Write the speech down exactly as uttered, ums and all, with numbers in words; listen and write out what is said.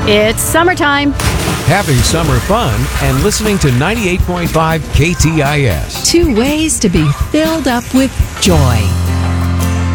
It's summertime. Having summer fun and listening to ninety-eight point five K T I S. Two ways to be filled up with joy.